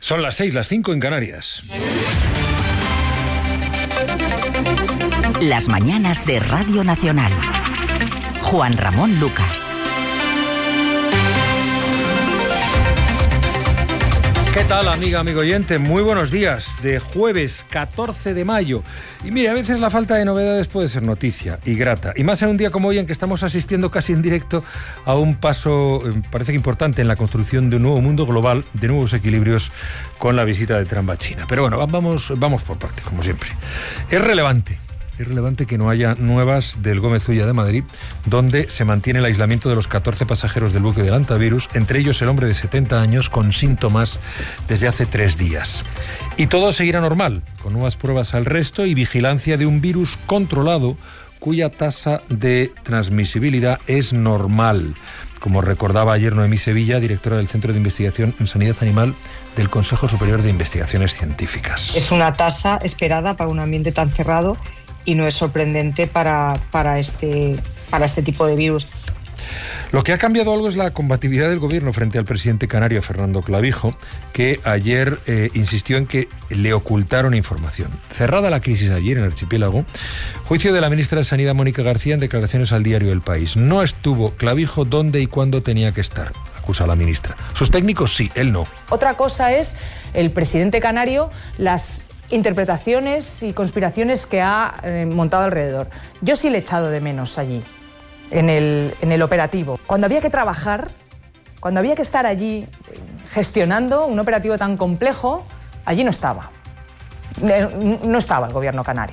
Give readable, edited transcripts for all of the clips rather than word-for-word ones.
Son las 6, las 5 en Canarias. Las mañanas de Radio Nacional. Juan Ramón Lucas. ¿Qué tal, amiga, amigo oyente? Muy buenos días, de jueves 14 de mayo. Y mire, a veces la falta de novedades puede ser noticia y grata. Y más en un día como hoy en que estamos asistiendo casi en directo a un paso, parece que importante, en la construcción de un nuevo mundo global, de nuevos equilibrios con la visita de Trump a China. Pero bueno, vamos por partes, como siempre. Es relevante que no haya nuevas del Gómez Ulla de Madrid, donde se mantiene el aislamiento de los 14 pasajeros del buque del Antavirus, entre ellos el hombre de 70 años con síntomas desde hace 3 días. Y todo seguirá normal, con nuevas pruebas al resto y vigilancia de un virus controlado cuya tasa de transmisibilidad es normal, como recordaba ayer Noemí Sevilla, directora del Centro de Investigación en Sanidad Animal del Consejo Superior de Investigaciones Científicas. Es una tasa esperada para un ambiente tan cerrado y no es sorprendente para este tipo de virus. Lo que ha cambiado algo es la combatividad del gobierno frente al presidente canario Fernando Clavijo, que ayer insistió en que le ocultaron información. Cerrada la crisis ayer en el archipiélago, juicio de la ministra de Sanidad Mónica García en declaraciones al diario El País. No estuvo Clavijo donde y cuándo tenía que estar, acusa la ministra. Sus técnicos sí, él no. Otra cosa es el presidente canario, las interpretaciones y conspiraciones que ha montado alrededor. Yo sí le he echado de menos allí, en el operativo. Cuando había que trabajar, cuando había que estar allí gestionando un operativo tan complejo, allí no estaba. No estaba el gobierno canario.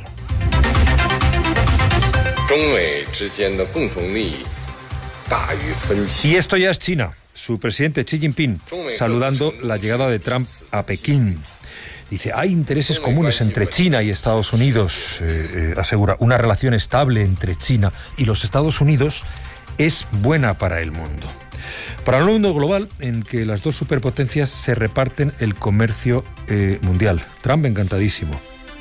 Y esto ya es China. Su presidente Xi Jinping saludando la llegada de Trump a Pekín. Dice, hay intereses comunes entre China y Estados Unidos, asegura, una relación estable entre China y los Estados Unidos es buena para el mundo. Para un mundo global en que las dos superpotencias se reparten el comercio mundial. Trump encantadísimo.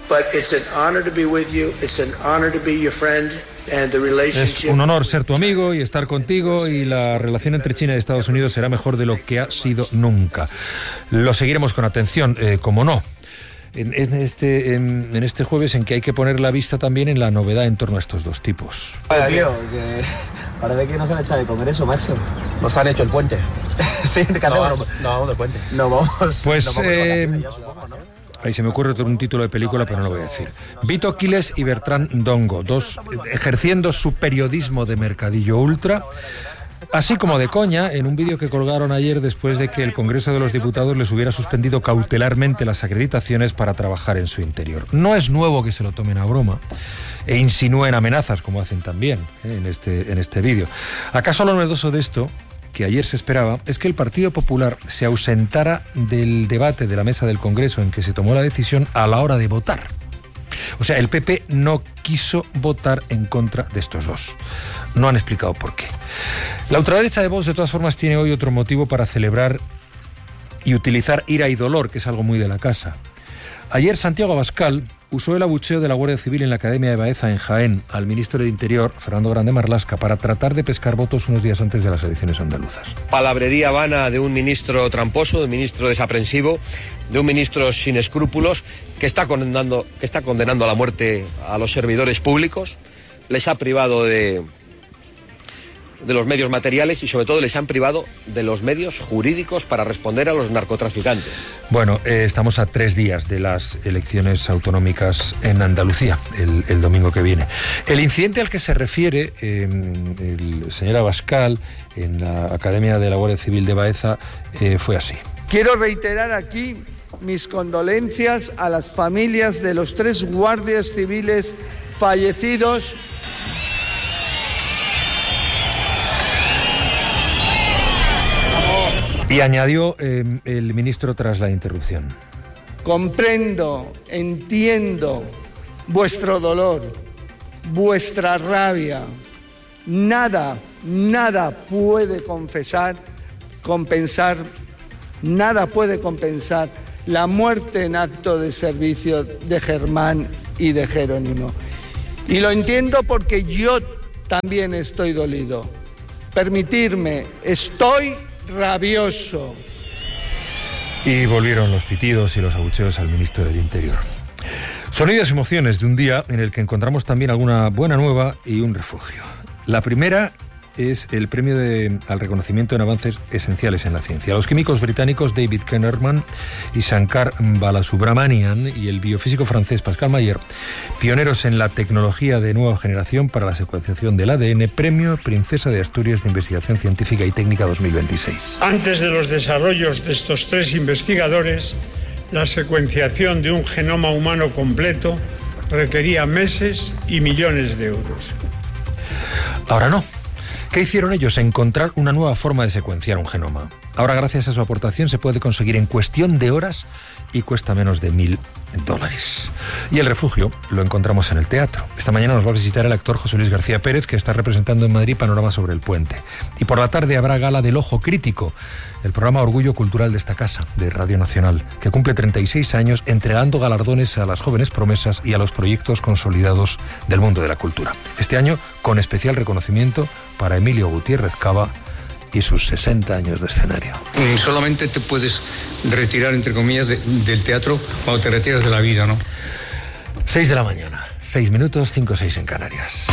Es un honor ser tu amigo y estar contigo, y la relación entre China y Estados Unidos será mejor de lo que ha sido nunca. Lo seguiremos con atención, como no. En este jueves en que hay que poner la vista también en la novedad en torno a estos dos tipos. Vale, tío, que parece que nos han echado de comer eso, macho. Nos han hecho el puente. Sí, ¿qué hacemos? No vamos del puente. No vamos. Pues, no vamos ya, supongo, ¿no? Ahí se me ocurre un título de película, pero no lo voy a decir. Vito Quiles y Bertrand Dongo, dos ejerciendo su periodismo de mercadillo ultra, así como de coña, en un vídeo que colgaron ayer después de que el Congreso de los Diputados les hubiera suspendido cautelarmente las acreditaciones para trabajar en su interior. No es nuevo que se lo tomen a broma e insinúen amenazas, como hacen también en este vídeo. ¿Acaso lo novedoso de esto, que ayer se esperaba, es que el Partido Popular se ausentara del debate de la mesa del Congreso en que se tomó la decisión a la hora de votar? O sea, el PP no quiso votar en contra de estos dos. No han explicado por qué. La ultraderecha de Vox, de todas formas, tiene hoy otro motivo para celebrar y utilizar ira y dolor, que es algo muy de la casa. Ayer Santiago Abascal usó el abucheo de la Guardia Civil en la Academia de Baeza, en Jaén, al ministro de Interior, Fernando Grande Marlaska, para tratar de pescar votos unos días antes de las elecciones andaluzas. Palabrería vana de un ministro tramposo, de un ministro desaprensivo, de un ministro sin escrúpulos, que está condenando a la muerte a los servidores públicos, les ha privado de los medios materiales y sobre todo les han privado de los medios jurídicos para responder a los narcotraficantes. Bueno, estamos a 3 días de las elecciones autonómicas en Andalucía, el domingo que viene. El incidente al que se refiere el señor Abascal en la Academia de la Guardia Civil de Baeza fue así. Quiero reiterar aquí mis condolencias a las familias de los 3 guardias civiles fallecidos. Y añadió el ministro tras la interrupción. Comprendo, entiendo vuestro dolor, vuestra rabia. Nada puede compensar la muerte en acto de servicio de Germán y de Jerónimo. Y lo entiendo porque yo también estoy dolido. Permitidme, estoy rabioso. Y volvieron los pitidos y los abucheos al ministro del Interior. Sonidas emociones de un día en el que encontramos también alguna buena nueva y un refugio. La primera es el premio al reconocimiento en avances esenciales en la ciencia. Los químicos británicos David Kennerman y Shankar Balasubramanian y el biofísico francés Pascal Mayer, pioneros en la tecnología de nueva generación para la secuenciación del ADN, Premio Princesa de Asturias de Investigación Científica y Técnica 2026. Antes de los desarrollos de estos tres investigadores, la secuenciación de un genoma humano completo requería meses y millones de euros. Ahora no. ¿Qué hicieron ellos? Encontrar una nueva forma de secuenciar un genoma. Ahora, gracias a su aportación, se puede conseguir en cuestión de horas y cuesta menos de $1.000. Y el refugio lo encontramos en el teatro. Esta mañana nos va a visitar el actor José Luis García Pérez, que está representando en Madrid Panorama sobre el Puente. Y por la tarde habrá gala del Ojo Crítico, el programa Orgullo Cultural de esta casa, de Radio Nacional, que cumple 36 años entregando galardones a las jóvenes promesas y a los proyectos consolidados del mundo de la cultura. Este año, con especial reconocimiento para Emilio Gutiérrez Cava y sus 60 años de escenario. Solamente te puedes retirar, entre comillas, del teatro cuando te retiras de la vida, ¿no? 6 de la mañana, 6 minutos, 5:06 en Canarias.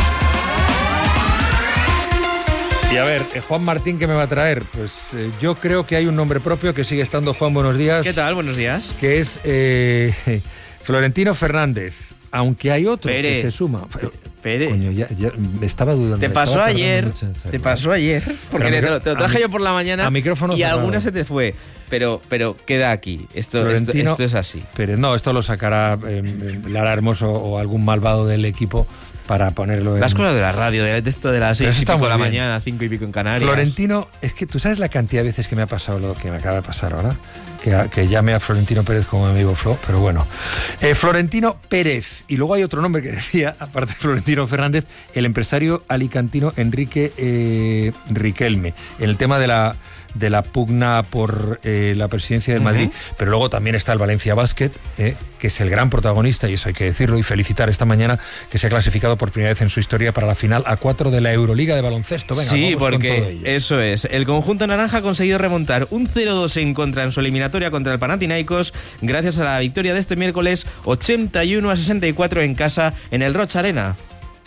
Y a ver, Juan Martín, ¿qué me va a traer? Pues yo creo que hay un nombre propio que sigue estando. Juan, buenos días. ¿Qué tal? Buenos días. Que es Florentino Fernández, aunque hay otro que se suma. Pérez. Coño, ya me estaba dudando. Te pasó ayer, porque te lo traje yo por la mañana y alguna se te fue. Pero queda aquí. Esto es así. Pero no, esto lo sacará Lara Hermoso o algún malvado del equipo para ponerlo en... Las cosas de la radio, de esto de las 6 y pico de la mañana, 5 y pico en Canarias. Florentino, es que tú sabes la cantidad de veces que me ha pasado lo que me acaba de pasar ahora, que llame a Florentino Pérez como mi amigo Flo, pero bueno. Florentino Pérez, y luego hay otro nombre que decía, aparte de Florentino Fernández, el empresario alicantino Enrique Riquelme, en el tema de la pugna por la presidencia del Madrid, pero luego también está el Valencia Basket, que es el gran protagonista, y eso hay que decirlo, y felicitar esta mañana que se ha clasificado por primera vez en su historia para la final A4 de la Euroliga de baloncesto. Venga, sí, vamos porque con todo ello. Eso es. El conjunto naranja ha conseguido remontar un 0-2 en contra en su eliminatoria contra el Panathinaikos gracias a la victoria de este miércoles 81-64 en casa en el Rocha Arena.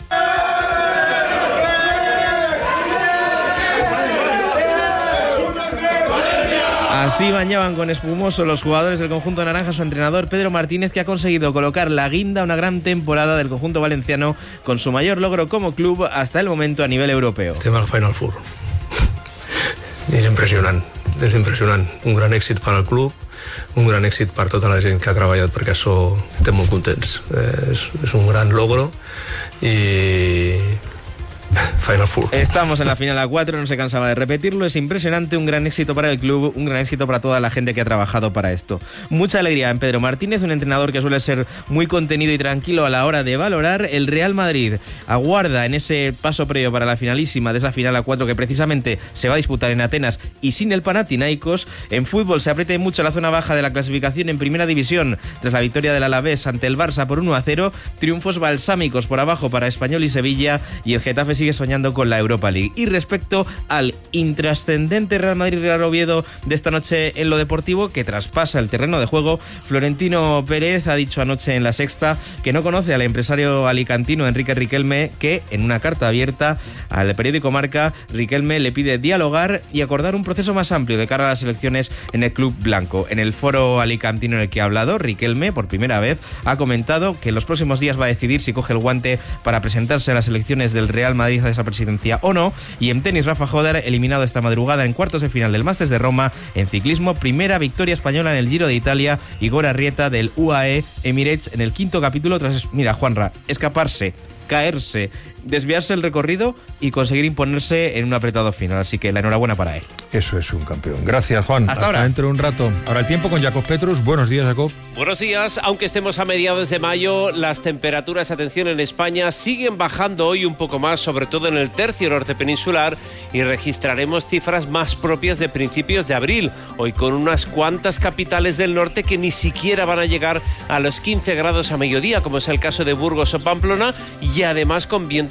Así bañaban con espumoso los jugadores del conjunto naranja su entrenador Pedro Martínez, que ha conseguido colocar la guinda a una gran temporada del conjunto valenciano con su mayor logro como club hasta el momento a nivel europeu. Estem al Final Four. És impressionant. Un gran èxit per al club, un gran èxit per tota la gent que ha treballat perquè això estem molt contents. És un gran logro i... Final Four. Estamos en la final A4, no se cansaba de repetirlo, es impresionante, un gran éxito para el club, un gran éxito para toda la gente que ha trabajado para esto. Mucha alegría en Pedro Martínez, un entrenador que suele ser muy contenido y tranquilo a la hora de valorar. El Real Madrid aguarda en ese paso previo para la finalísima de esa final A4 que precisamente se va a disputar en Atenas y sin el Panathinaikos. En fútbol se aprieta mucho la zona baja de la clasificación en Primera División tras la victoria del Alavés ante el Barça por 1-0, triunfos balsámicos por abajo para Español y Sevilla, y el Getafe sigue soñando con la Europa League. Y respecto al intrascendente Real Madrid-Real Oviedo de esta noche en lo deportivo, que traspasa el terreno de juego, Florentino Pérez ha dicho anoche en La Sexta que no conoce al empresario alicantino Enrique Riquelme, que en una carta abierta al periódico Marca, Riquelme le pide dialogar y acordar un proceso más amplio de cara a las elecciones en el club blanco. En el foro alicantino en el que ha hablado, Riquelme por primera vez ha comentado que en los próximos días va a decidir si coge el guante para presentarse a las elecciones del Real Madrid a esa presidencia o no. Y en tenis, Rafa Joder, eliminado esta madrugada en cuartos de final del Masters de Roma. En ciclismo, primera victoria española en el Giro de Italia. Igor Arrieta del UAE Emirates en el quinto capítulo tras, mira, Juanra, escaparse, caerse, desviarse el recorrido y conseguir imponerse en un apretado final. Así que la enhorabuena para él. Eso es un campeón. Gracias, Juan. Hasta ahora. Dentro de un rato. Ahora el tiempo con Jacob Petrus. Buenos días, Jacob. Buenos días. Aunque estemos a mediados de mayo, las temperaturas, atención, en España siguen bajando hoy un poco más, sobre todo en el tercio norte peninsular, y registraremos cifras más propias de principios de abril, hoy con unas cuantas capitales del norte que ni siquiera van a llegar a los 15 grados a mediodía, como es el caso de Burgos o Pamplona, y además con vientos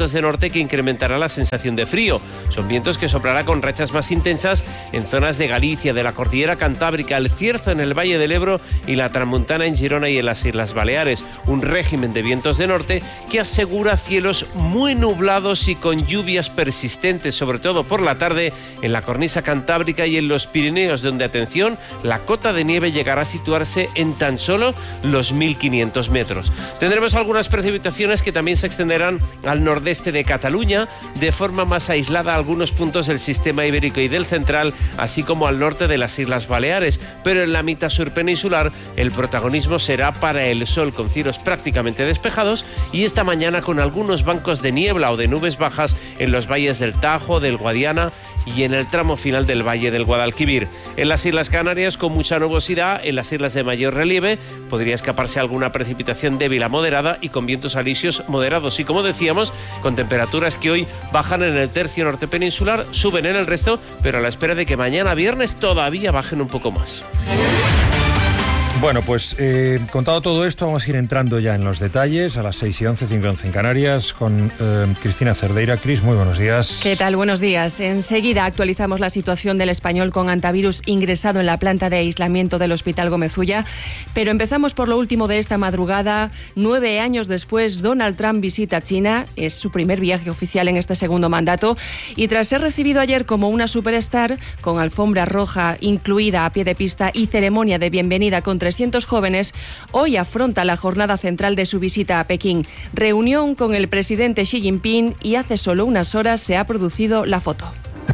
vientos de norte que incrementará la sensación de frío. Son vientos que soplará con rachas más intensas en zonas de Galicia, de la cordillera cantábrica, el Cierzo en el Valle del Ebro y la Tramuntana en Girona y en las Islas Baleares. Un régimen de vientos de norte que asegura cielos muy nublados y con lluvias persistentes, sobre todo por la tarde, en la cornisa cantábrica y en los Pirineos, donde, atención, la cota de nieve llegará a situarse en tan solo los 1.500 metros. Tendremos algunas precipitaciones que también se extenderán al nordeste de Cataluña, de forma más aislada a algunos puntos del sistema ibérico y del central, así como al norte de las Islas Baleares, pero en la mitad sur peninsular el protagonismo será para el sol, con cielos prácticamente despejados y esta mañana con algunos bancos de niebla o de nubes bajas en los valles del Tajo, del Guadiana y en el tramo final del Valle del Guadalquivir. En las Islas Canarias, con mucha nubosidad, en las islas de mayor relieve podría escaparse alguna precipitación débil a moderada y con vientos alisios moderados. Y como decíamos, con temperaturas que hoy bajan en el tercio norte peninsular, suben en el resto, pero a la espera de que mañana viernes todavía bajen un poco más. Bueno, pues contado todo esto, vamos a ir entrando ya en los detalles a las 6:11, 5:11 en Canarias, con Cristina Cerdeira. Cris, muy buenos días. ¿Qué tal? Buenos días. Enseguida actualizamos la situación del español con antivirus ingresado en la planta de aislamiento del Hospital Gómez Ulla, pero empezamos por lo último de esta madrugada. 9 años después, Donald Trump visita China. Es su primer viaje oficial en este segundo mandato y tras ser recibido ayer como una superstar, con alfombra roja incluida a pie de pista y ceremonia de bienvenida con 300 jóvenes, hoy afronta la jornada central de su visita a Pekín. Reunión con el presidente Xi Jinping y hace solo unas horas se ha producido la foto.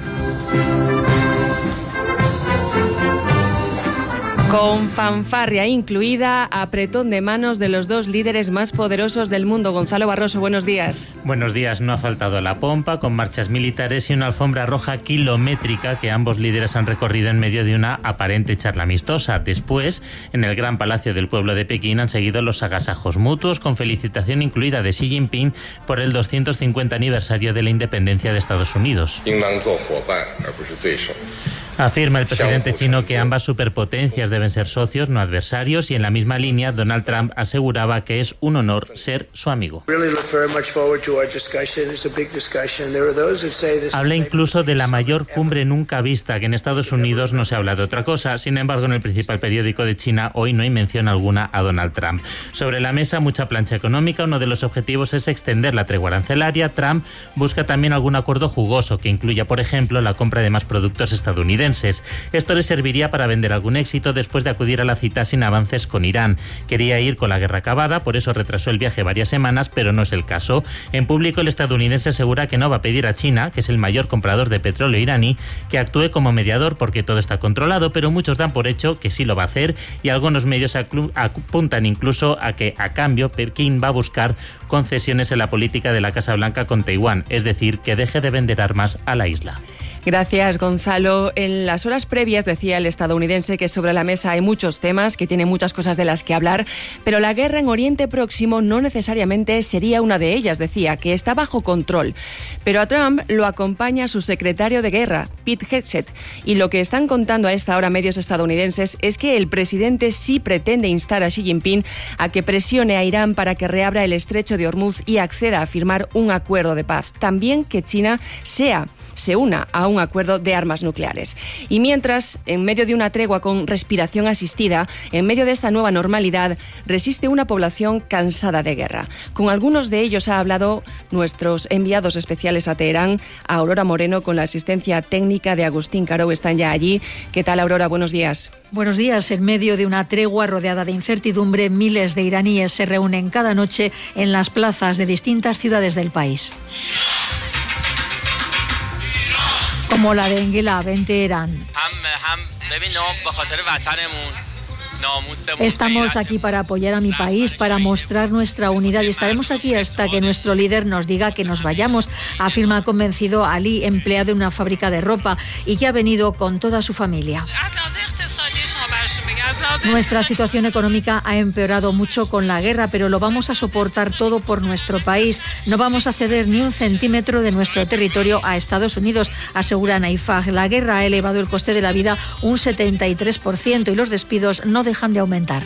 Con fanfarria incluida, apretón de manos de los dos líderes más poderosos del mundo. Gonzalo Barroso, buenos días. Buenos días. No ha faltado la pompa, con marchas militares y una alfombra roja kilométrica que ambos líderes han recorrido en medio de una aparente charla amistosa. Después, en el Gran Palacio del Pueblo de Pekín, han seguido los agasajos mutuos, con felicitación incluida de Xi Jinping por el 250 aniversario de la independencia de Estados Unidos. Afirma el presidente chino que ambas superpotencias deben ser socios, no adversarios, y en la misma línea Donald Trump aseguraba que es un honor ser su amigo. Habla incluso de la mayor cumbre nunca vista, que en Estados Unidos no se habla de otra cosa. Sin embargo, en el principal periódico de China hoy no hay mención alguna a Donald Trump. Sobre la mesa, mucha plancha económica. Uno de los objetivos es extender la tregua arancelaria. Trump busca también algún acuerdo jugoso que incluya, por ejemplo, la compra de más productos estadounidenses. Esto le serviría para vender algún éxito después de acudir a la cita sin avances con Irán. Quería ir con la guerra acabada, por eso retrasó el viaje varias semanas, pero no es el caso. En público, el estadounidense asegura que no va a pedir a China, que es el mayor comprador de petróleo iraní, que actúe como mediador porque todo está controlado, pero muchos dan por hecho que sí lo va a hacer y algunos medios apuntan incluso a que, a cambio, Pekín va a buscar concesiones en la política de la Casa Blanca con Taiwán, es decir, que deje de vender armas a la isla. Gracias, Gonzalo. En las horas previas decía el estadounidense que sobre la mesa hay muchos temas, que tiene muchas cosas de las que hablar, pero la guerra en Oriente Próximo no necesariamente sería una de ellas, decía, que está bajo control. Pero a Trump lo acompaña su secretario de guerra, Pete Hegseth, y lo que están contando a esta hora medios estadounidenses es que el presidente sí pretende instar a Xi Jinping a que presione a Irán para que reabra el estrecho de Hormuz y acceda a firmar un acuerdo de paz. También que China se una a un acuerdo de armas nucleares. Y mientras, en medio de una tregua con respiración asistida, en medio de esta nueva normalidad, resiste una población cansada de guerra. Con algunos de ellos ha hablado nuestros enviados especiales a Teherán, a Aurora Moreno, con la asistencia técnica de Agustín Caro. Están ya allí. ¿Qué tal, Aurora? Buenos días. Buenos días. En medio de una tregua rodeada de incertidumbre, miles de iraníes se reúnen cada noche en las plazas de distintas ciudades del país. Como la de Engelab en Teherán. Estamos aquí para apoyar a mi país, para mostrar nuestra unidad y estaremos aquí hasta que nuestro líder nos diga que nos vayamos, afirma convencido Ali, empleado en una fábrica de ropa y que ha venido con toda su familia. Nuestra situación económica ha empeorado mucho con la guerra, pero lo vamos a soportar todo por nuestro país. No vamos a ceder ni un centímetro de nuestro territorio a Estados Unidos, asegura Naifag. La guerra ha elevado el coste de la vida un 73% y los despidos no dejan de aumentar.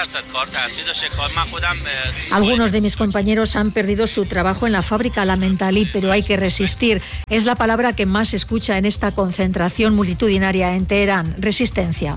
Algunos de mis compañeros han perdido su trabajo en la fábrica La Mentalí, pero hay que resistir. Es la palabra que más se escucha en esta concentración multitudinaria en Teherán. Resistencia.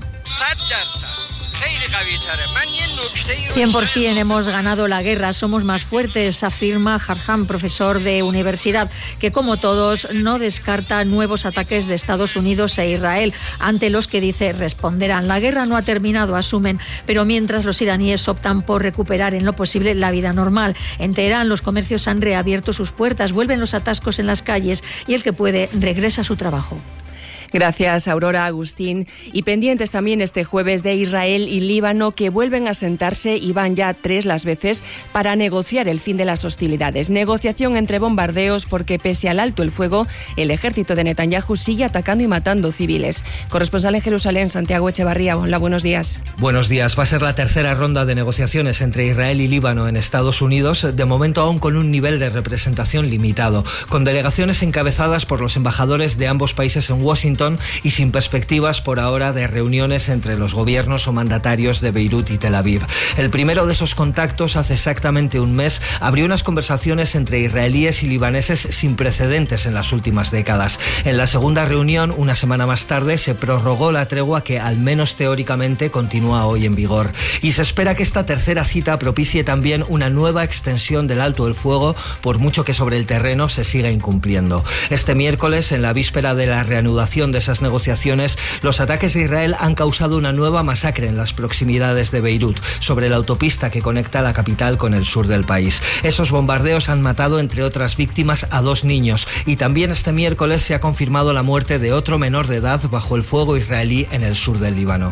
100% hemos ganado la guerra, somos más fuertes, afirma Harham, profesor de universidad, que como todos no descarta nuevos ataques de Estados Unidos e Israel, ante los que dice responderán. La guerra no ha terminado, asumen, pero mientras los iraníes optan por recuperar en lo posible la vida normal. En Teherán los comercios han reabierto sus puertas, vuelven los atascos en las calles y el que puede regresa a su trabajo. Gracias, Aurora, Agustín. Y pendientes también este jueves de Israel y Líbano, que vuelven a sentarse y van ya 3 las veces para negociar el fin de las hostilidades. Negociación entre bombardeos porque, pese al alto el fuego, el ejército de Netanyahu sigue atacando y matando civiles. Corresponsal en Jerusalén, Santiago Echevarría. Hola, buenos días. Buenos días. Va a ser la tercera ronda de negociaciones entre Israel y Líbano en Estados Unidos, de momento aún con un nivel de representación limitado, con delegaciones encabezadas por los embajadores de ambos países en Washington y sin perspectivas por ahora de reuniones entre los gobiernos o mandatarios de Beirut y Tel Aviv. El primero de esos contactos, hace exactamente un mes, abrió unas conversaciones entre israelíes y libaneses sin precedentes en las últimas décadas. En la segunda reunión, una semana más tarde, se prorrogó la tregua que, al menos teóricamente, continúa hoy en vigor. Y se espera que esta tercera cita propicie también una nueva extensión del alto el fuego, por mucho que sobre el terreno se siga incumpliendo. Este miércoles, en la víspera de la reanudación de esas negociaciones, los ataques de Israel han causado una nueva masacre en las proximidades de Beirut, sobre la autopista que conecta la capital con el sur del país. Esos bombardeos han matado, entre otras víctimas, a 2 niños, y también este miércoles se ha confirmado la muerte de otro menor de edad bajo el fuego israelí en el sur del Líbano.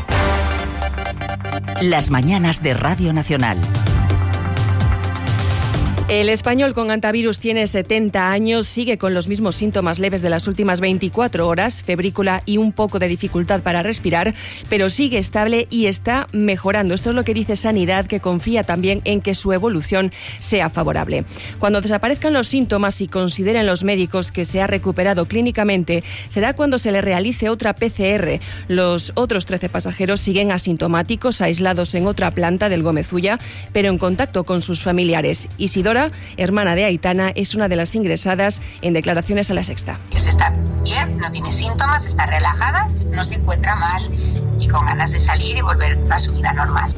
Las mañanas de Radio Nacional. El español con antivirus tiene 70 años, sigue con los mismos síntomas leves de las últimas 24 horas, febrícula y un poco de dificultad para respirar, pero sigue estable y está mejorando. Esto es lo que dice Sanidad, que confía también en que su evolución sea favorable. Cuando desaparezcan los síntomas y consideren los médicos que se ha recuperado clínicamente, será cuando se le realice otra PCR. Los otros 13 pasajeros siguen asintomáticos, aislados en otra planta del Gómez Ulla, pero en contacto con sus familiares. Isidora, hermana de Aitana, es una de las ingresadas en declaraciones a La Sexta. Está bien, no tiene síntomas, está relajada, no se encuentra mal y con ganas de salir y volver a su vida normal.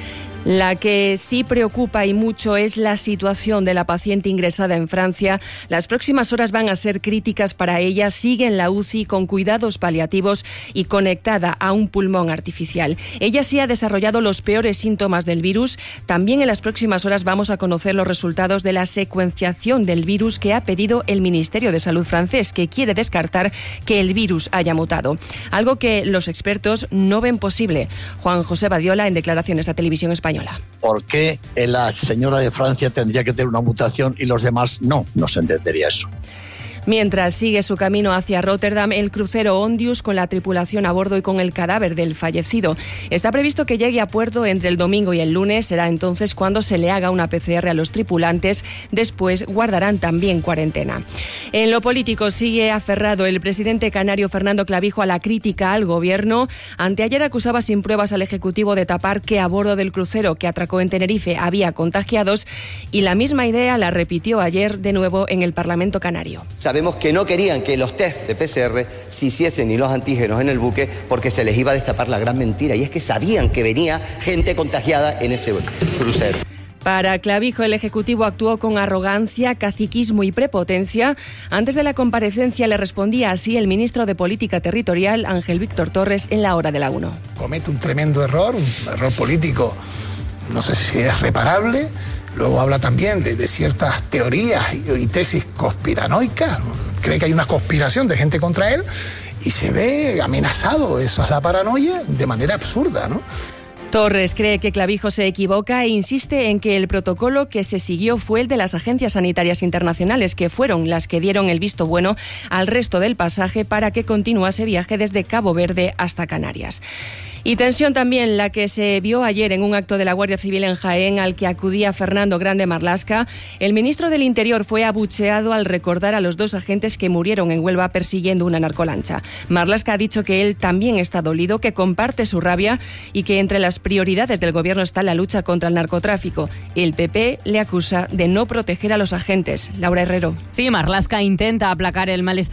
La que sí preocupa y mucho es la situación de la paciente ingresada en Francia. Las próximas horas van a ser críticas para ella. Sigue en la UCI con cuidados paliativos y conectada a un pulmón artificial. Ella sí ha desarrollado los peores síntomas del virus. También en las próximas horas vamos a conocer los resultados de la secuenciación del virus que ha pedido el Ministerio de Salud francés, que quiere descartar que el virus haya mutado. Algo que los expertos no ven posible. Juan José Badiola, en declaraciones a Televisión Española. ¿Por qué la señora de Francia tendría que tener una mutación y los demás no? No se entendería eso. Mientras sigue su camino hacia Rotterdam, el crucero Ondius, con la tripulación a bordo y con el cadáver del fallecido. Está previsto que llegue a puerto entre el domingo y el lunes. Será entonces cuando se le haga una PCR a los tripulantes. Después guardarán también cuarentena. En lo político sigue aferrado el presidente canario Fernando Clavijo a la crítica al gobierno. Anteayer acusaba sin pruebas al Ejecutivo de tapar que a bordo del crucero que atracó en Tenerife había contagiados, y la misma idea la repitió ayer de nuevo en el Parlamento canario. Sabemos que no querían que los test de PCR se hiciesen ni los antígenos en el buque porque se les iba a destapar la gran mentira, y es que sabían que venía gente contagiada en ese crucero. Para Clavijo, el Ejecutivo actuó con arrogancia, caciquismo y prepotencia. Antes de la comparecencia le respondía así el ministro de Política Territorial, Ángel Víctor Torres, en la hora de la 1. Comete un tremendo error, un error político, no sé si es reparable. Luego habla también de ciertas teorías y tesis conspiranoicas. Cree que hay una conspiración de gente contra él y se ve amenazado, eso es la paranoia, de manera absurda, ¿no? Torres cree que Clavijo se equivoca e insiste en que el protocolo que se siguió fue el de las agencias sanitarias internacionales, que fueron las que dieron el visto bueno al resto del pasaje para que continuase viaje desde Cabo Verde hasta Canarias. Y tensión también la que se vio ayer en un acto de la Guardia Civil en Jaén al que acudía Fernando Grande Marlaska. El ministro del Interior fue abucheado al recordar a los 2 agentes que murieron en Huelva persiguiendo una narcolancha. Marlaska ha dicho que él también está dolido, que comparte su rabia y que entre las prioridades del gobierno está la lucha contra el narcotráfico. El PP le acusa de no proteger a los agentes. Laura Herrero. Sí, Marlaska intenta aplacar el malestar